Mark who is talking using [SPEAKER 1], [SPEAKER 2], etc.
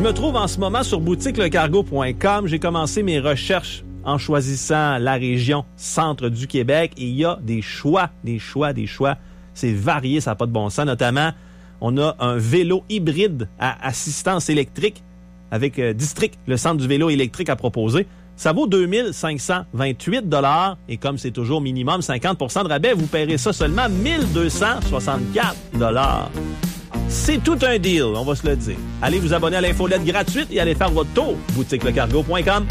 [SPEAKER 1] Je me trouve en ce moment sur boutiquelecargo.com. J'ai commencé mes recherches en choisissant la région centre du Québec et il y a des choix. C'est varié, ça n'a pas de bon sens. Notamment, on a un vélo hybride à assistance électrique avec District, le centre du vélo électrique à proposer. Ça vaut 2528 $ et comme c'est toujours minimum 50% de rabais, vous paierez ça seulement 1264 $. C'est tout un deal, on va se le dire. Allez vous abonner à l'infolette gratuite et allez faire votre tour. boutiquelecargo.com.